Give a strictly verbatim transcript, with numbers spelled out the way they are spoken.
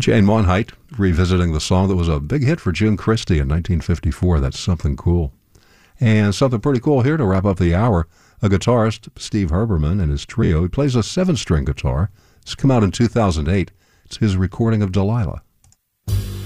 Jane Monheit revisiting the song that was a big hit for June Christy in nineteen fifty-four. That's Something Cool. And something pretty cool here to wrap up the hour. A guitarist, Steve Herbermann, and his trio. He plays a seven-string guitar. It's come out in two thousand eight. It's his recording of Delilah.